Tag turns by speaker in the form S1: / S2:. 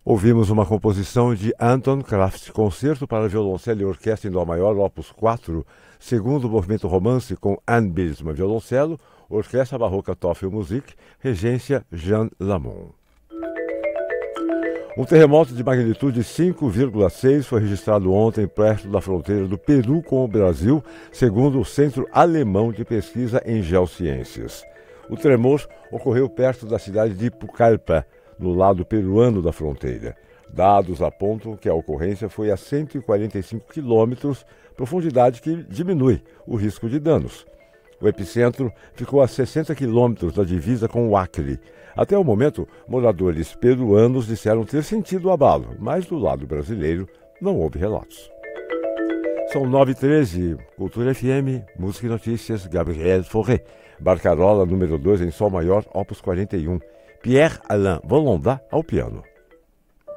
S1: Ouvimos uma composição de Anton Kraft, Concerto para Violoncelo e Orquestra em Dó Maior, Opus 4, segundo movimento Romance com Anne Bielsma, violoncelo, Orquestra Barroca Toffel Musik, regência Jean Lamont. Um terremoto de magnitude 5,6 foi registrado ontem perto da fronteira do Peru com o Brasil, segundo o Centro Alemão de Pesquisa em Geociências. O tremor ocorreu perto da cidade de Pucallpa, no lado peruano da fronteira. Dados apontam que a ocorrência foi a 145 quilômetros, profundidade que diminui o risco de danos. O epicentro ficou a 60 quilômetros da divisa com o Acre. Até o momento, moradores peruanos disseram ter sentido o abalo, mas do lado brasileiro não houve relatos. São 9h13, Cultura FM, Música e Notícias, Gabriel Fauré. Barcarola, número 2 em Sol Maior, Opus 41. Pierre-Alain Volondat ao piano.